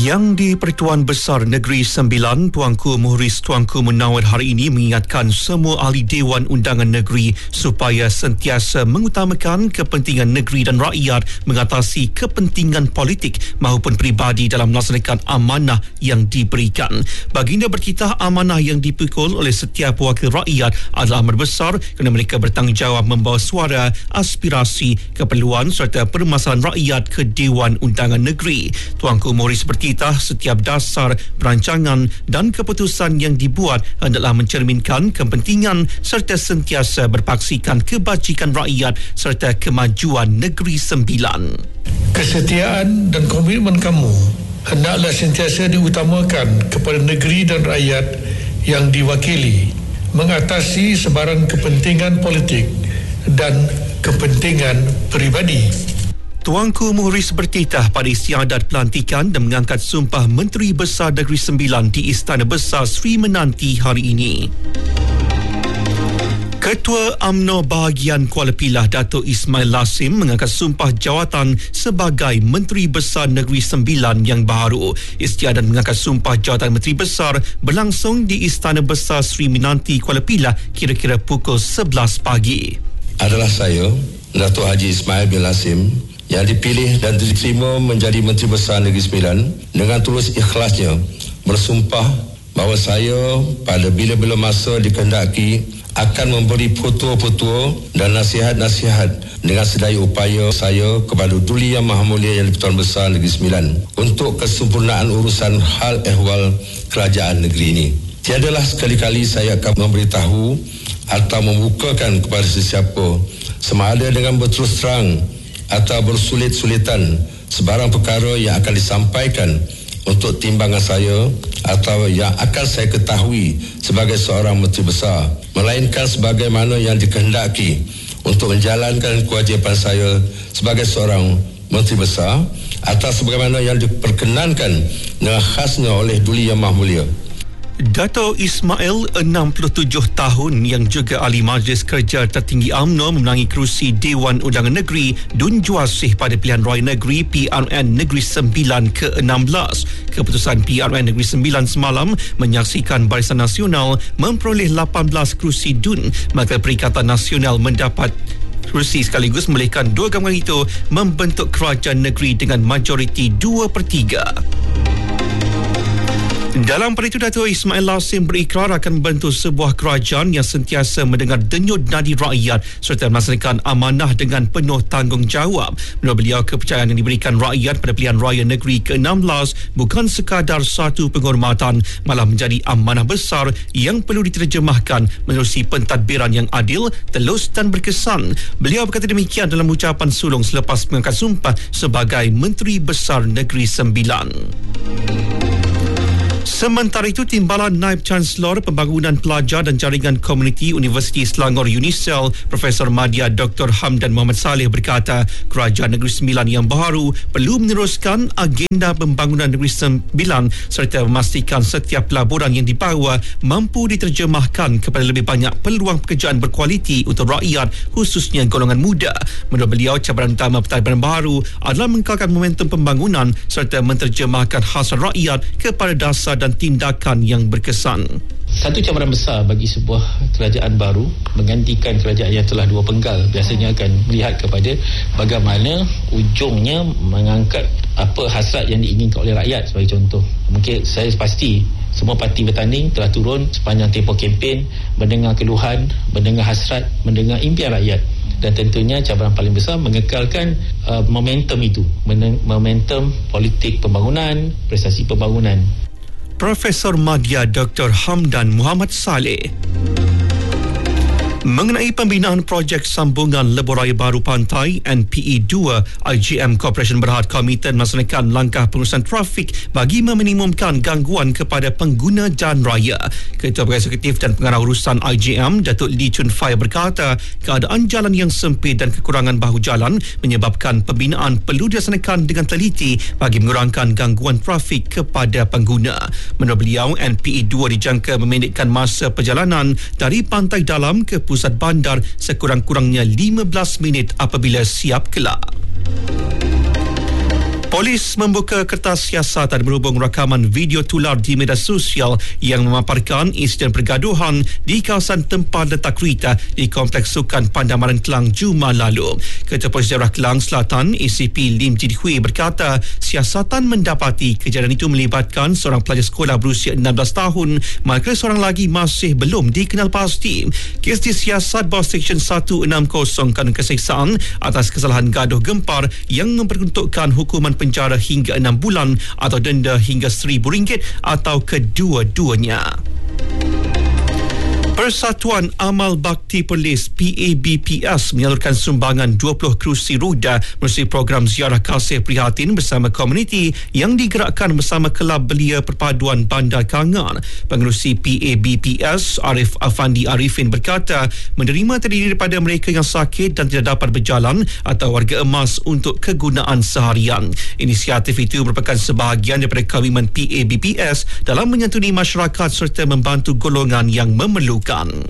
Yang di-Pertuan Besar Negeri Sembilan, Tuanku Muhriz Tuanku Munawar hari ini mengingatkan semua ahli Dewan Undangan Negeri supaya sentiasa mengutamakan kepentingan negeri dan rakyat mengatasi kepentingan politik maupun peribadi dalam melaksanakan amanah yang diberikan. Baginda berkitah amanah yang dipikul oleh setiap wakil rakyat adalah amat besar kerana mereka bertanggungjawab membawa suara, aspirasi, keperluan serta permasalahan rakyat ke Dewan Undangan Negeri. Tuanku Muhriz berkitah setiap dasar, perancangan dan keputusan yang dibuat hendaklah mencerminkan kepentingan serta sentiasa berpaksikan kebajikan rakyat serta kemajuan Negeri Sembilan. Kesetiaan dan komitmen kamu hendaklah sentiasa diutamakan kepada negeri dan rakyat yang diwakili, mengatasi sebarang kepentingan politik dan kepentingan peribadi. Tuanku Muhriz bertitah pada istiadat pelantikan dan mengangkat sumpah Menteri Besar Negeri Sembilan di Istana Besar Sri Menanti hari ini. Ketua UMNO bahagian Kuala Pilah Datuk Ismail Lasim mengangkat sumpah jawatan sebagai Menteri Besar Negeri Sembilan yang baru. Istiadat mengangkat sumpah jawatan Menteri Besar berlangsung di Istana Besar Sri Menanti Kuala Pilah kira-kira pukul 11 pagi. Adalah saya, Datuk Haji Ismail bin Lasim, yang dipilih dan diterima menjadi Menteri Besar Negeri Sembilan dengan tulus ikhlasnya bersumpah bahawa saya pada bila-bila masa dikehendaki akan memberi petua-petua dan nasihat-nasihat dengan sedaya upaya saya kepada Duli Yang Maha Mulia Yang di-Pertuan Besar Negeri Sembilan untuk kesempurnaan urusan hal ehwal kerajaan negeri ini. Tiadalah sekali-kali saya akan memberitahu atau membukakan kepada sesiapa sama ada dengan berterus terang atau bersulit-sulitan sebarang perkara yang akan disampaikan untuk timbangan saya atau yang akan saya ketahui sebagai seorang Menteri Besar, melainkan sebagaimana yang dikehendaki untuk menjalankan kewajipan saya sebagai seorang Menteri Besar atau sebagaimana yang diperkenankan dengan khasnya oleh Duli Yang Maha Mulia. Dato' Ismail, 67 tahun yang juga ahli Majlis Kerja Tertinggi UMNO memenangi kerusi Dewan Undangan Negeri Dun Juasih pada pilihan raya negeri PRN Negeri Sembilan ke-16. Keputusan PRN Negeri Sembilan semalam menyaksikan Barisan Nasional memperoleh 18 kerusi Dun, maka Perikatan Nasional mendapat kerusi sekaligus membolehkan dua gabungan itu membentuk kerajaan negeri dengan majoriti 2/3. Dalam pada itu, Dato' Ismail Lasim berikrar akan membentuk sebuah kerajaan yang sentiasa mendengar denyut nadi rakyat serta melaksanakan amanah dengan penuh tanggungjawab. Menurut beliau, kepercayaan yang diberikan rakyat pada pilihan raya negeri ke-16 bukan sekadar satu penghormatan, malah menjadi amanah besar yang perlu diterjemahkan menerusi pentadbiran yang adil, telus dan berkesan. Beliau berkata demikian dalam ucapan sulung selepas mengangkat sumpah sebagai Menteri Besar Negeri Sembilan. Sementara itu, Timbalan Naib Chancellor Pembangunan Pelajar dan Jaringan Komuniti Universiti Selangor UNISEL, Profesor Madya Dr. Hamdan Muhammad Saleh berkata, Kerajaan Negeri Sembilan yang baru perlu meneruskan agenda pembangunan Negeri Sembilan serta memastikan setiap pelaburan yang dibawa mampu diterjemahkan kepada lebih banyak peluang pekerjaan berkualiti untuk rakyat, khususnya golongan muda. Menurut beliau, cabaran utama pentadbiran baru adalah mengekalkan momentum pembangunan serta menterjemahkan hasrat rakyat kepada dasar dan tindakan yang berkesan. Satu cabaran besar bagi sebuah kerajaan baru menggantikan kerajaan yang telah dua penggal biasanya akan melihat kepada bagaimana ujungnya mengangkat apa hasrat yang diinginkan oleh rakyat. Sebagai contoh, mungkin saya pasti semua parti bertanding telah turun sepanjang tempoh kempen, mendengar keluhan, mendengar hasrat, mendengar impian rakyat. Dan tentunya cabaran paling besar mengekalkan momentum itu, momentum politik pembangunan, prestasi pembangunan. Profesor Madya Dr. Hamdan Muhammad Saleh. Mengenai pembinaan projek sambungan Lebuh Raya Baru Pantai NPE2, IGM Corporation berhad komited melaksanakan langkah pengurusan trafik bagi meminimumkan gangguan kepada pengguna jalan raya. Ketua Eksekutif dan Pengarah Urusan IGM, Datuk Lee Chun Fai berkata, keadaan jalan yang sempit dan kekurangan bahu jalan menyebabkan pembinaan perlu dilaksanakan dengan teliti bagi mengurangkan gangguan trafik kepada pengguna. Menurut beliau, NPE2 dijangka memendekkan masa perjalanan dari pantai dalam ke pusat bandar sekurang-kurangnya 15 minit apabila siap kelak. Polis membuka kertas siasatan berhubung rakaman video tular di media sosial yang memaparkan insiden pergaduhan di kawasan tempat letak kereta di Kompleks Sukan Pandamaran Kelang Jumaat lalu. Ketua Polis Daerah Kelang Selatan ACP Lim Jin Hui berkata siasatan mendapati kejadian itu melibatkan seorang pelajar sekolah berusia 16 tahun manakala seorang lagi masih belum dikenal pasti. Kes disiasat bawah Seksyen 160 Kanun Keseksaan atas kesalahan gaduh gempar yang memperuntukkan hukuman penjara hingga 6 bulan atau denda hingga RM1,000 atau kedua-duanya. Persatuan Amal Bakti Perlis PABPS menyalurkan sumbangan 20 kerusi roda melalui program ziarah kasih prihatin bersama komuniti yang digerakkan bersama Kelab Belia Perpaduan Bandar Kangan. Pengerusi PABPS Arif Afandi Arifin berkata menerima terdiri daripada mereka yang sakit dan tidak dapat berjalan atau warga emas untuk kegunaan seharian. Inisiatif itu merupakan sebahagian daripada komitmen PABPS dalam menyantuni masyarakat serta membantu golongan yang memerlukan.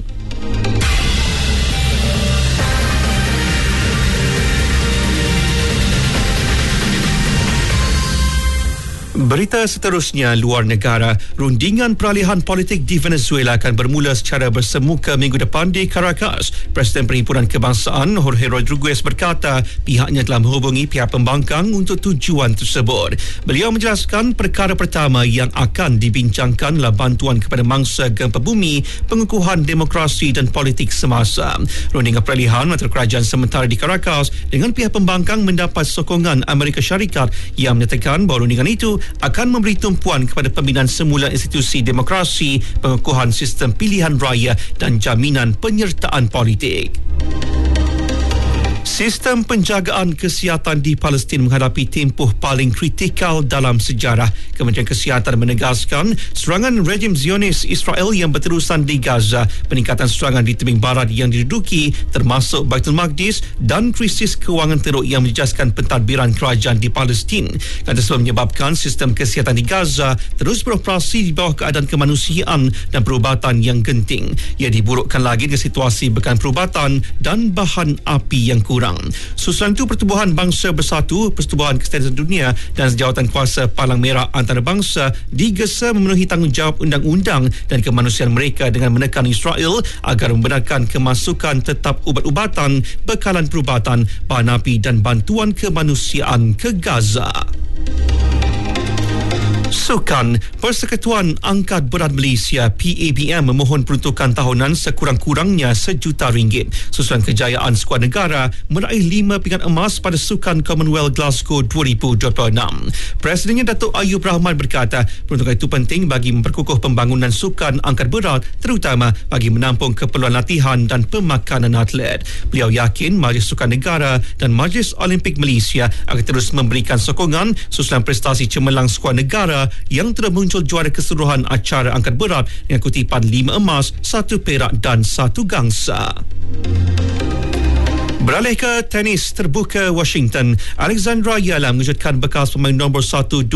Berita seterusnya, luar negara. Rundingan peralihan politik di Venezuela akan bermula secara bersemuka minggu depan di Caracas. Presiden Perhimpunan Kebangsaan Jorge Rodriguez berkata pihaknya telah menghubungi pihak pembangkang untuk tujuan tersebut. Beliau menjelaskan perkara pertama yang akan dibincangkan adalah bantuan kepada mangsa gempa bumi, pengukuhan demokrasi dan politik semasa. Rundingan peralihan antara kerajaan sementara di Caracas dengan pihak pembangkang mendapat sokongan Amerika Syarikat yang menyatakan bahawa rundingan itu akan memberi tumpuan kepada pembinaan semula institusi demokrasi, pengukuhan sistem pilihan raya dan jaminan penyertaan politik. Sistem penjagaan kesihatan di Palestin menghadapi tempoh paling kritikal dalam sejarah. Kementerian Kesihatan menegaskan serangan rejim Zionis Israel yang berterusan di Gaza, peningkatan serangan di tebing barat yang diduduki termasuk Baitul Maqdis dan krisis kewangan teruk yang menjejaskan pentadbiran kerajaan di Palestin. Kata tersebut menyebabkan sistem kesihatan di Gaza terus beroperasi di bawah keadaan kemanusiaan dan perubatan yang genting. Ia diburukkan lagi dengan situasi bekan perubatan dan bahan api yang kurang. Susulan itu Pertubuhan Bangsa Bersatu, Persetubuhan Kesihatan Dunia dan Sejawatan Kuasa Palang Merah Antarabangsa digesa memenuhi tanggungjawab undang-undang dan kemanusiaan mereka dengan menekan Israel agar membenarkan kemasukan tetap ubat-ubatan, bekalan perubatan, bahan api dan bantuan kemanusiaan ke Gaza. Sukan, Persekutuan Angkat Berat Malaysia PABM memohon peruntukan tahunan sekurang-kurangnya RM1,000,000 susulan kejayaan skuad negara meraih 5 pingat emas pada Sukan Commonwealth Glasgow 2026. Presidennya Datuk Ayub Rahman berkata peruntukan itu penting bagi memperkukuh pembangunan sukan angkat berat terutama bagi menampung keperluan latihan dan pemakanan atlet. Beliau yakin Majlis Sukan Negara dan Majlis Olimpik Malaysia akan terus memberikan sokongan susulan prestasi cemerlang skuad negara yang telah muncul juara keseluruhan acara angkat berat dengan kutipan 5 emas, 1 perak dan 1 gangsa. Beralih ke tenis terbuka Washington, Alexandra Yala mengejutkan bekas pemain nombor 1